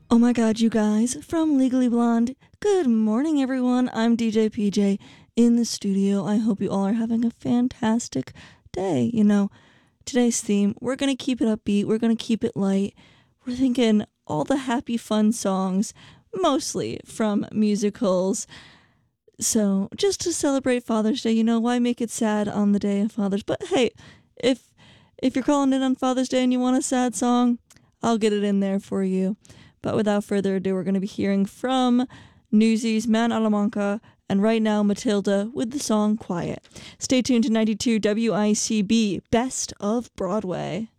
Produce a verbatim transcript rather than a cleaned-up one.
Oh my god, you guys, from Legally Blonde. Good morning, everyone. I'm D J P J in the studio. I hope you all are having a fantastic day. You know, today's theme, we're going to keep it upbeat, we're going to keep it light. We're thinking all the happy, fun songs, mostly from musicals. So, just to celebrate Father's Day, you know, why make it sad on the day of Father's? But hey, if if you're calling in on Father's Day and you want a sad song, I'll get it in there for you. But without further ado, we're going to be hearing from Newsies, Man Alamanca, and right now Matilda with the song Quiet. Stay tuned to ninety-two W I C B, Best of Broadway.